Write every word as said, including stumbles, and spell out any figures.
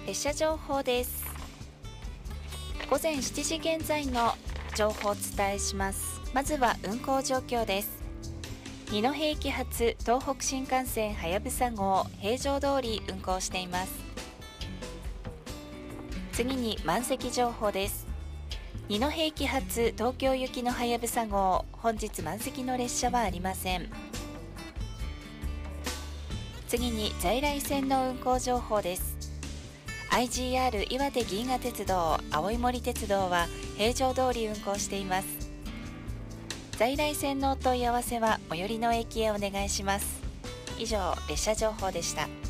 列車情報です。午前しちじ現在の情報をお伝えします。まずは運行状況です。二戸駅発東北新幹線はやぶさ号平常通り運行しています。次に満席情報です。二戸駅発東京行きのはやぶさ号、本日満席の列車はありません。次に在来線の運行情報です。アイジーアール 岩手銀河鉄道、青い森鉄道は平常通り運行しています。在来線のお問い合わせは最寄りの駅へお願いします。以上、列車情報でした。